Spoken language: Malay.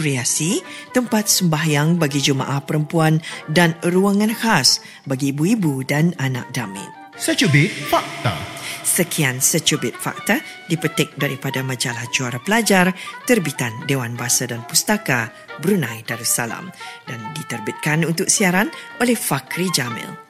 rekreasi, tempat sembahyang bagi jemaah perempuan dan ruangan khas bagi ibu-ibu dan anak damin. Secubit Fakta. Sekian secubit fakta dipetik daripada majalah Juara Pelajar terbitan Dewan Bahasa dan Pustaka Brunei Darussalam dan diterbitkan untuk siaran oleh Fakhri Jamil.